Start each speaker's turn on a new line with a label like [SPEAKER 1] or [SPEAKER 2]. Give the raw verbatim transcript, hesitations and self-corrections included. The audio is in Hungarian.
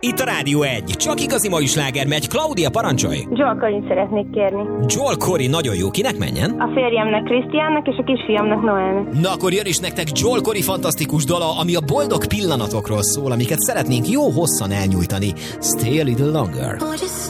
[SPEAKER 1] Itt a Rádió egy. Csak igazi mai sláger megy. Klaudia, parancsolj!
[SPEAKER 2] Joel Corey szeretnék kérni.
[SPEAKER 1] Joel Corey, nagyon jó. Kinek menjen?
[SPEAKER 2] A férjemnek, Krisztiánnak, és a kisfiamnak, Noelnek.
[SPEAKER 1] Na akkor jön is nektek Joel Corey fantasztikus dala, ami a boldog pillanatokról szól, amiket szeretnénk jó hosszan elnyújtani. Stay a little longer.